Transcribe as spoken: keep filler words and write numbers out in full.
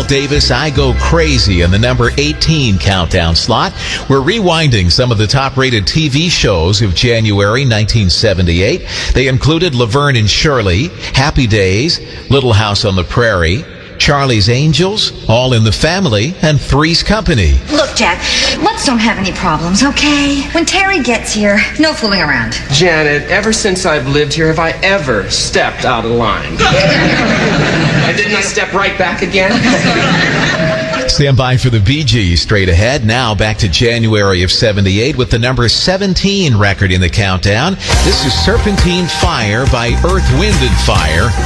Miles Davis, I Go Crazy in the number eighteen countdown slot. We're rewinding some of the top-rated T V shows of January nineteen seventy-eight. They included Laverne and Shirley, Happy Days, Little House on the Prairie, Charlie's Angels, All in the Family, and Three's Company. Look, Jack, let's don't have any problems, okay? When Terry gets here, no fooling around. Janet, ever since I've lived here, have I ever stepped out of line? And didn't I step right back again? Stand by for the Bee Gees straight ahead. Now back to January of seventy-eight with the number seventeen record in the countdown. This is Serpentine Fire by Earth, Wind and Fire.